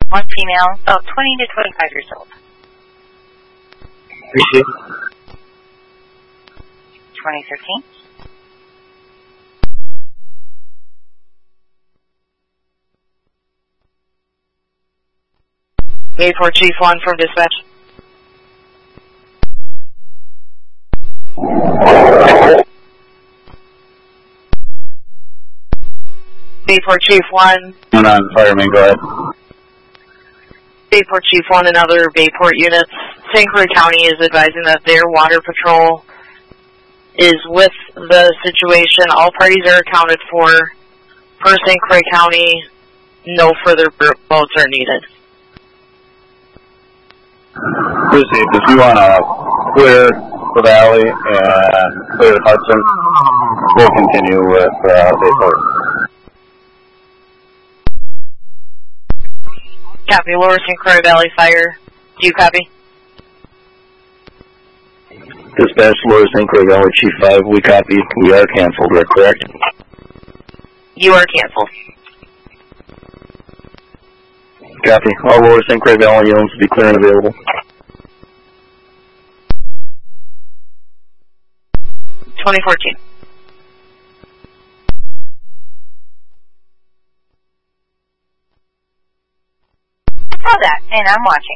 One female, about 20 to 25 years old. Appreciate it. 2013. Bayport Chief 1 from dispatch. Bayport Chief 1. And on fireman, go ahead. Bayport Chief 1 and other Bayport units. St. Croix County is advising that their water patrol is with the situation. All parties are accounted for. Per St. Croix County, no further boats are needed. Received. If you want to clear the valley and clear Hudson, we'll continue with Bayport. Copy. Lower St. Croix Valley Fire. Do you copy? Dispatch, Lower St. Croix Valley, Chief 5, we copy. We are canceled, right, correct? You are canceled. Copy. All Lower St. Croix Valley units will be clear and available. 2014. I saw that, and I'm watching.